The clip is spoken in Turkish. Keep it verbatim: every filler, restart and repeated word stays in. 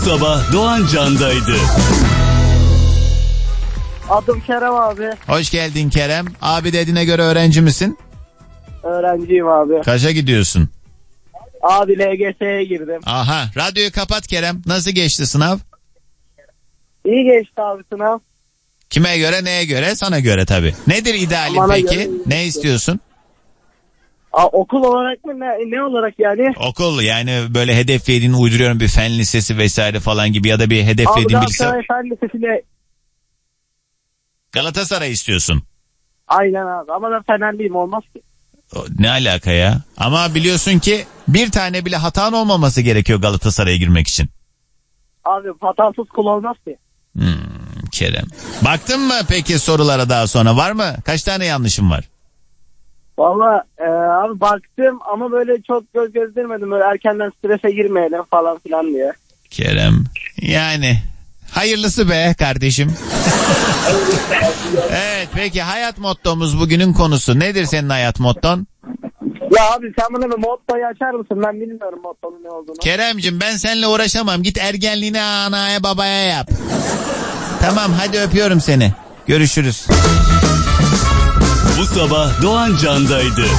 sabah Doğan Can'daydı. Adım Kerem abi. Hoş geldin Kerem. Abi dediğine göre öğrenci misin? Öğrenciyim abi. Kaça gidiyorsun? Abi L G S'ye girdim. Aha, radyoyu kapat Kerem. Nasıl geçti sınav? İyi geçti abi sınav. Kime göre, neye göre? Sana göre tabii. Nedir idealin Bana peki? göre Ne istiyorsun? Aa, okul olarak mı ne, ne olarak yani? Okul, yani böyle hedeflediğini uyduruyorum, bir fen lisesi vesaire falan gibi, ya da bir Abi hedeflediğin bilgisayar. Galatasaray Fen Lisesi'ne. Galatasaray istiyorsun. Aynen abi ama ben Fenerliyim, olmaz ki. O, ne alaka ya? Ama biliyorsun ki bir tane bile hatan olmaması gerekiyor Galatasaray'a girmek için. Abi hatasız kul olmaz ki. Hmm, Kerem. Baktın mı peki sorulara daha sonra? Var mı? Kaç tane yanlışım var? Valla e, abi baktım ama böyle çok göz gezdirmedim. Böyle erkenden strese girmeyelim falan filan diye. Kerem. Yani hayırlısı be kardeşim. Evet, peki hayat mottomuz, bugünün konusu. Nedir senin hayat motton? Ya abi sen bana bir mottoyu açar mısın? Ben bilmiyorum mottonun ne olduğunu. Keremcim, ben seninle uğraşamam. Git ergenliğini anaya babaya yap. Tamam, hadi öpüyorum seni. Görüşürüz. Bu sabah Doğan Can'daydı.